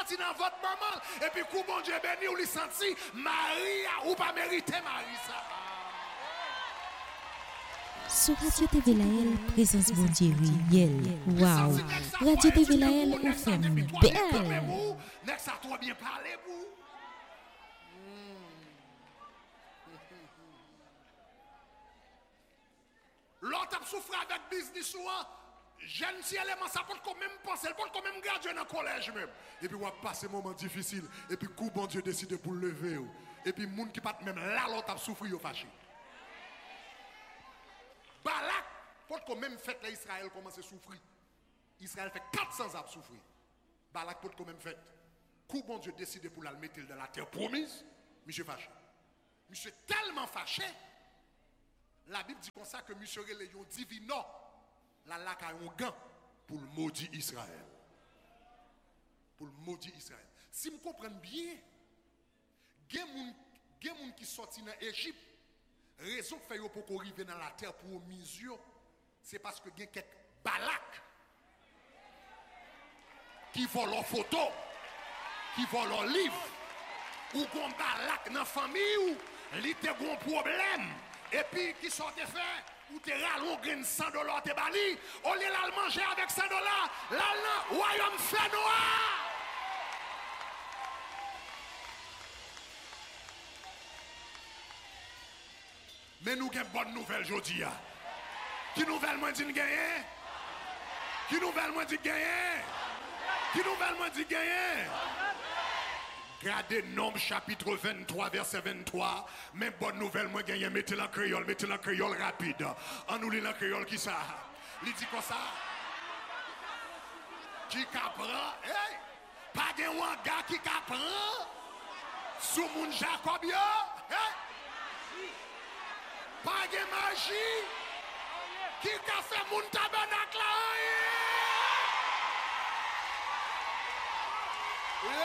sorti dans votre maman. Et puis, coup bon Dieu béni, ou lui senti, Marie, ou pas mérité Marie ça. Sur Radio TV Laël, présence bon Dieu réel. Waouh! Radio TV Laël, on fait belle. Next ça trop bien parlé vous. L'autre a souffert avec business ou jeune si élément ça peut quand même penser, elle peut quand même garder dans le collège même. Et puis on va passer un moment difficile et puis coup bon Dieu décide pour le lever. Et puis moun qui pas même là l'autre a souffert fâché. Balak, pour quand même fait l'Israël commence à souffrir. Israël fait 400 ans souffrir. Balak pour quand même fait. Coup bon Dieu décide pour la mettre dans la terre promise, monsieur fâché. Monsieur tellement fâché. La Bible dit comme ça que monsieur Léon divino la lac a un gant pour le maudit Israël. Pour le maudit Israël. Si vous comprenez bien, il y a des gens qui sont sortis dans l'Égypte. Raison fait pour qu'on arrive dans la terre pour mesure, c'est parce que il y a quelques Balak qui volent leurs photos, qui volent leurs livres, ou qu'on Balak dans la famille, ou il y a un problème, et puis qui sont fait, ou tu rallons $100 te bali, au lieu de manger avec $100, là, royaume fait noir. Mais nous avons une bonne nouvelle aujourd'hui. Qui nouvelle moi dit gagner? Qui nouvelle moi dit gagner? Qui nouvelle moi dit gagner? Regardez Nombre chapitre 23 verset 23. Mais bonne nouvelle moi gagner. Mettez la créole rapide. En nous lit la créole qui ça? Il dit quoi ça? Qui capra? Hey! Pas de un gars qui capra? Sous mon Jacob yo? Hey! Pas de magie qui a fait mon tabernacle là.